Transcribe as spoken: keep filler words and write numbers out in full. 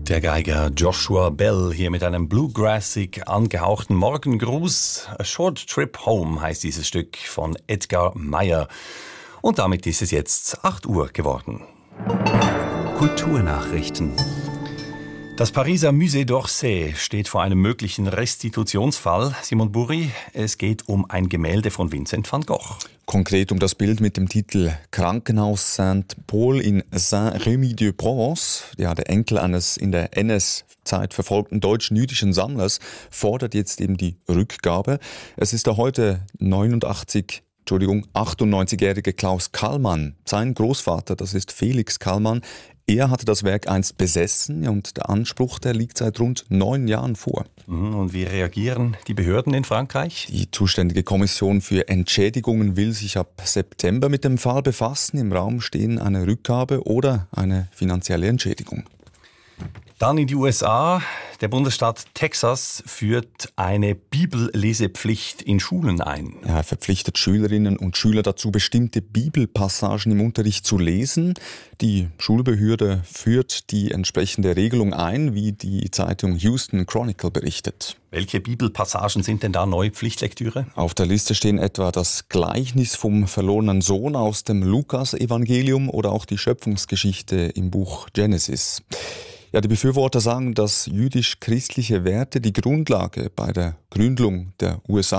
Der Geiger Joshua Bell hier mit einem bluegrassig angehauchten Morgengruß. A Short Trip Home heißt dieses Stück von Edgar Meyer. Und damit ist es jetzt acht Uhr geworden. Kulturnachrichten. Das Pariser Musée d'Orsay steht vor einem möglichen Restitutionsfall. Simon Burri, es geht um ein Gemälde von Vincent van Gogh. Konkret um das Bild mit dem Titel Krankenhaus Saint-Paul in Saint-Rémy-de-Provence. Ja, der Enkel eines in der N S-Zeit verfolgten deutsch-jüdischen Sammlers fordert jetzt eben die Rückgabe. Es ist der heute neunundachtzig Entschuldigung, achtundneunzigjährige Klaus Kallmann. Sein Großvater, das ist Felix Kallmann, er hatte das Werk einst besessen und der Anspruch, der liegt seit rund neun Jahren vor. Und wie reagieren die Behörden in Frankreich? Die zuständige Kommission für Entschädigungen will sich ab September mit dem Fall befassen. Im Raum stehen eine Rückgabe oder eine finanzielle Entschädigung. Dann in die U S A. Der Bundesstaat Texas führt eine Bibellesepflicht in Schulen ein. Ja, er verpflichtet Schülerinnen und Schüler dazu, bestimmte Bibelpassagen im Unterricht zu lesen. Die Schulbehörde führt die entsprechende Regelung ein, wie die Zeitung Houston Chronicle berichtet. Welche Bibelpassagen sind denn da neue Pflichtlektüre? Auf der Liste stehen etwa das Gleichnis vom verlorenen Sohn aus dem Lukas-Evangelium oder auch die Schöpfungsgeschichte im Buch Genesis. Ja, die Befürworter sagen, dass jüdisch-christliche Werte die Grundlage bei der Gründung der U S A